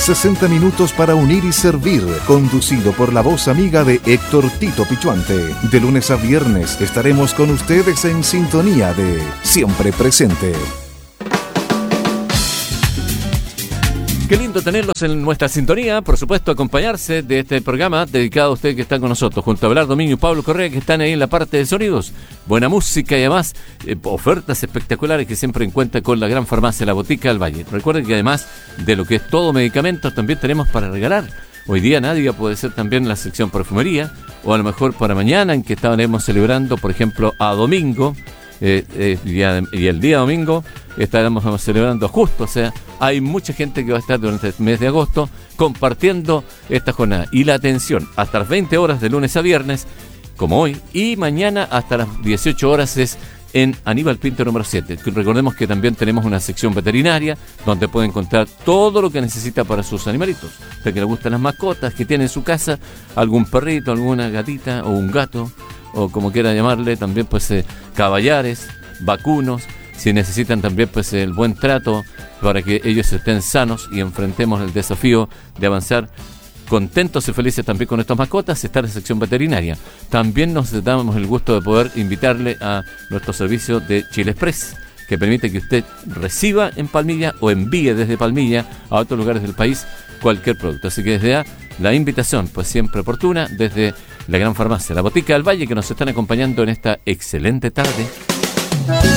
60 minutos para unir y servir, conducido por la voz amiga de Héctor Tito Pichuante. De lunes a viernes estaremos con ustedes en sintonía de Siempre Presente. Qué lindo tenerlos en nuestra sintonía, por supuesto, acompañarse de este programa dedicado a ustedes que están con nosotros, junto a Abelardo Miño y Pablo Correa, que están ahí en la parte de sonidos. Buena música y además ofertas espectaculares que siempre encuentra con la gran farmacia La Botica del Valle. Recuerden que además de lo que es todo medicamentos, también tenemos para regalar. Hoy día Nadia puede ser también la sección perfumería, o a lo mejor para mañana, en que estaremos celebrando, por ejemplo, a domingo, y el día domingo estaremos celebrando justo, o sea, hay mucha gente que va a estar durante el mes de agosto compartiendo esta jornada. Y la atención, hasta las 20 horas de lunes a viernes, como hoy, y mañana hasta las 18 horas es en Aníbal Pinto número 7. Recordemos que también tenemos una sección veterinaria donde puede encontrar todo lo que necesita para sus animalitos. Usted que le gustan las mascotas, que tiene en su casa algún perrito, alguna gatita o un gato, o como quiera llamarle, también pues caballares, vacunos, si necesitan también pues el buen trato para que ellos estén sanos y enfrentemos el desafío de avanzar contentos y felices también con estas mascotas, está en la sección veterinaria. También nos damos el gusto de poder invitarle a nuestro servicio de Chile Express, que permite que usted reciba en Palmilla o envíe desde Palmilla a otros lugares del país cualquier producto. Así que desde ya la invitación, pues siempre oportuna, desde la gran farmacia La Botica del Valle, que nos están acompañando en esta excelente tarde.